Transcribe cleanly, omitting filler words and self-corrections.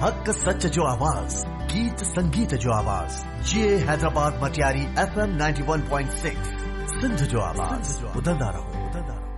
हक सच जो आवाज, गीत संगीत जो आवाज, ये हैदराबाद मटियारी FM 91.6 सिंध जो आवाज। ॿुधंदा रहो।